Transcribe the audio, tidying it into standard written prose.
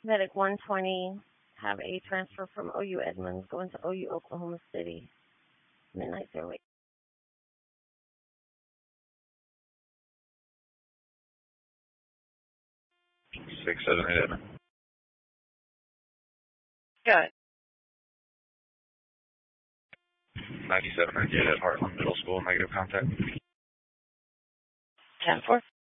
Medic 120, have a transfer from OU Edmonds going to OU Oklahoma City. Midnight 08. 678 Edmond. Good. 9798 at Heartland Middle School, negative contact. 10-4.